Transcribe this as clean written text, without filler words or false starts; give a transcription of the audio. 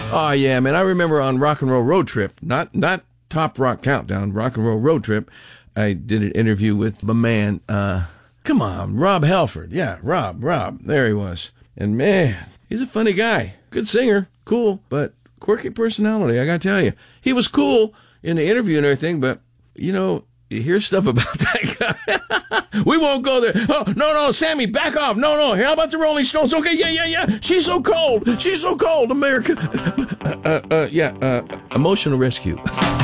Oh, yeah, man. I remember on Rock and Roll Road Trip, not Top Rock Countdown, Rock and Roll Road Trip, I did an interview with my man, come on, Rob Halford. Yeah, Rob. There he was. And, man, he's a funny guy. Good singer. Cool, but quirky personality, I gotta tell you. He was cool in the interview and everything, but, you hear stuff about that guy. We won't go there. Oh, no, Sammy, back off. No. How about the Rolling Stones? Okay, yeah. She's so cold, America. Emotional rescue.